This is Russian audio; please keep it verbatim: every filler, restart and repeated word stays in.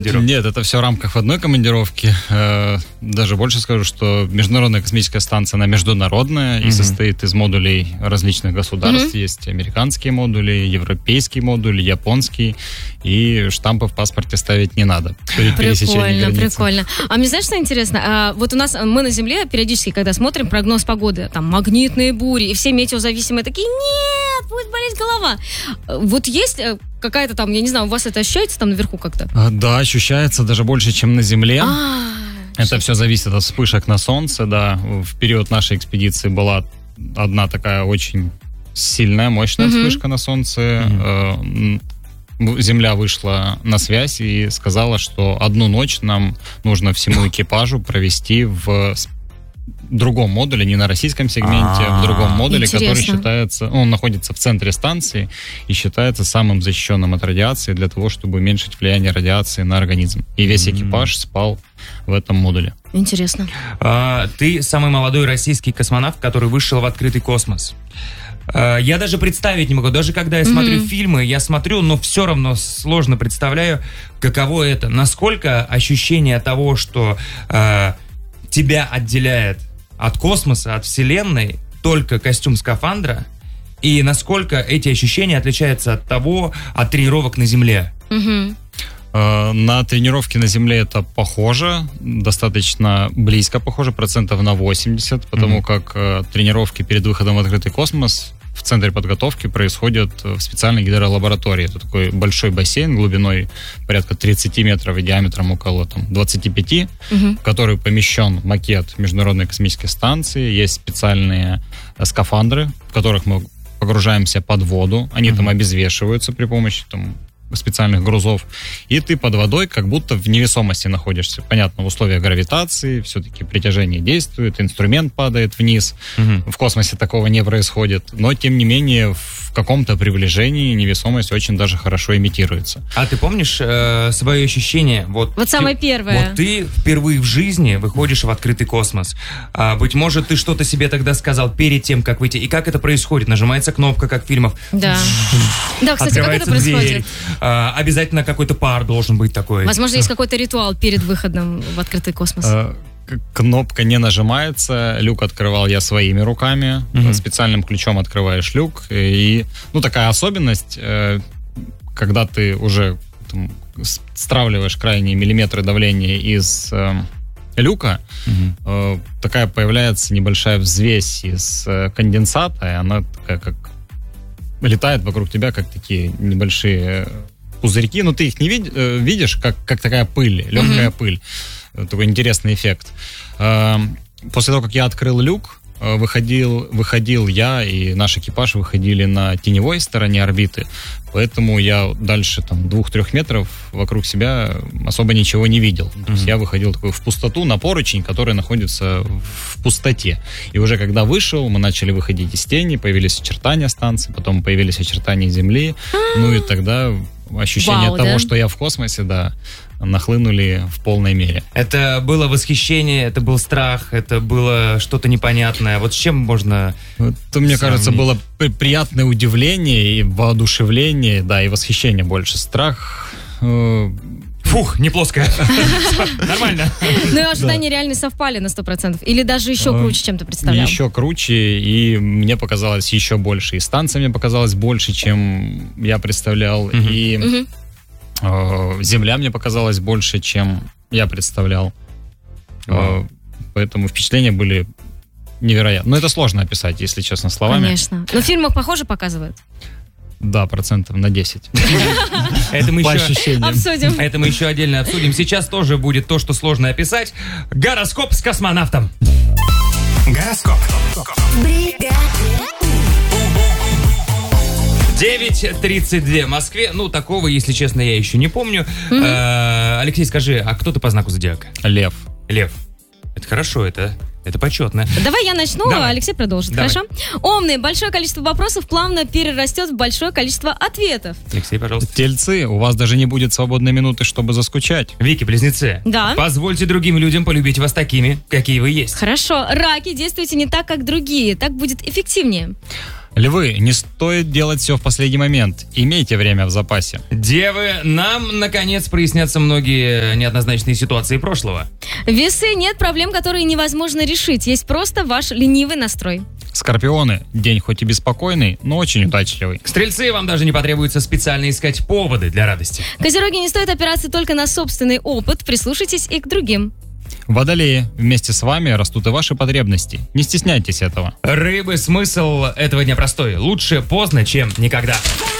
Нет, это все в рамках одной командировки. Даже больше скажу, что Международная космическая станция, она международная mm-hmm. и состоит из модулей различных государств. Mm-hmm. Есть американские модули, европейский модуль, японский. И штампы в паспорте ставить не надо. Прикольно, прикольно. А мне знаешь, что интересно? А, вот у нас, мы на Земле периодически, когда смотрим прогноз погоды, там магнитные бури, и все метеозависимые такие, нет, будет болеть голова. Вот есть какая-то там, я не знаю, у вас это ощущается там наверху как-то? Да, ощущается даже больше, чем на Земле. А, это все зависит от вспышек на Солнце, да. В период нашей экспедиции была одна такая очень сильная, мощная mm-hmm. вспышка на Солнце. Mm-hmm. Земля вышла на связь и сказала, что одну ночь нам нужно всему экипажу провести в другом модуле, не на российском сегменте, а в другом модуле, который считается, он находится в центре станции и считается самым защищенным от радиации для того, чтобы уменьшить влияние радиации на организм. И весь экипаж спал в этом модуле. Интересно. А, ты самый молодой российский космонавт, который вышел в открытый космос. Я даже представить не могу, даже когда я смотрю mm-hmm. фильмы, я смотрю, но все равно сложно представляю, каково это, насколько ощущение того, что э, тебя отделяет от космоса, от Вселенной, только костюм скафандра, и насколько эти ощущения отличаются от того, от тренировок на Земле. Mm-hmm. На тренировки на Земле это похоже, достаточно близко похоже, процентов на восемьдесят, потому mm-hmm. как э, тренировки перед выходом в открытый космос в центре подготовки происходят в специальной гидролаборатории. Это такой большой бассейн глубиной порядка тридцать метров и диаметром около там, двадцать пять, mm-hmm. в который помещен макет Международной космической станции. Есть специальные скафандры, в которых мы погружаемся под воду. Они mm-hmm. там обезвешиваются при помощи там, специальных грузов, и ты под водой как будто в невесомости находишься. Понятно, в условиях гравитации все-таки притяжение действует, инструмент падает вниз. Угу. В космосе такого не происходит, но тем не менее в каком-то приближении невесомость очень даже хорошо имитируется. А ты помнишь э, свои ощущения? Вот, вот ты, самое первое. Вот ты впервые в жизни выходишь в открытый космос. А, быть может, ты что-то себе тогда сказал перед тем, как выйти. И как это происходит? Нажимается кнопка, как в фильмах. Да. Да, кстати, как это происходит? Uh, обязательно какой-то пар должен быть такой. Возможно, есть какой-то ритуал перед выходом в открытый космос. Uh, кнопка не нажимается, люк открывал я своими руками, uh-huh. специальным ключом открываешь люк, и, ну, такая особенность, когда ты уже там, стравливаешь крайние миллиметры давления из э, люка, uh-huh. э, такая появляется небольшая взвесь из э, конденсата, и она такая как летает вокруг тебя, как такие небольшие пузырьки, но ты их не вид- видишь, как, как такая пыль, легкая mm-hmm. пыль. Такой интересный эффект. После того, как я открыл люк, выходил, выходил я и наш экипаж выходили на теневой стороне орбиты, поэтому я дальше там двух-трех метров вокруг себя особо ничего не видел. Mm-hmm. То есть я выходил такой в пустоту на поручень, который находится в пустоте. И уже когда вышел, мы начали выходить из тени, появились очертания станции, потом появились очертания Земли, ну и тогда ощущение Вау, того, да? что я в космосе, да, нахлынули в полной мере. Это было восхищение, это был страх, это было что-то непонятное. Вот с чем можно... Это, мне сравнить? кажется, было приятное удивление и воодушевление, да, и восхищение больше. Страх... Э... Фух, не плоская. Нормально. Ну и ожидания реально совпали на сто процентов. Или даже еще круче, чем ты представлял? Еще круче, и мне показалось еще больше. И станция мне показалась больше, чем я представлял. И Земля мне показалась больше, чем я представлял. Поэтому впечатления были невероятны. Но это сложно описать, если честно, словами. Конечно. Но в фильмах похоже показывают? Да, процентов на десять. Это мы По еще ощущениям. Обсудим. Это мы еще отдельно обсудим. Сейчас тоже будет то, что сложно описать. Гороскоп с космонавтом. Гороскоп. девять тридцать два в Москве. Ну, такого, если честно, я еще не помню. Mm-hmm. Э, Алексей, скажи, а кто ты по знаку зодиака? Лев. Лев. Это хорошо, это... Это почетно. Давай я начну, Давай. а Алексей продолжит. Давай. Хорошо? Умные. Большое количество вопросов плавно перерастет в большое количество ответов. Алексей, пожалуйста. Тельцы, у вас даже не будет свободной минуты, чтобы заскучать. Вики, близнецы. Да. Позвольте другим людям полюбить вас такими, какие вы есть. Хорошо. Раки, действуйте не так, как другие. Так будет эффективнее. Львы, не стоит делать все в последний момент. Имейте время в запасе. Девы, нам, наконец, прояснятся многие неоднозначные ситуации прошлого. Весы, нет проблем, которые невозможно решить. Есть просто ваш ленивый настрой. Скорпионы, день хоть и беспокойный, но очень удачливый. Стрельцы, вам даже не потребуется специально искать поводы для радости. Козероги, не стоит опираться только на собственный опыт. Прислушайтесь и к другим. Водолеи, вместе с вами растут и ваши потребности. Не стесняйтесь этого. Рыбы, смысл этого дня простой. Лучше поздно, чем никогда.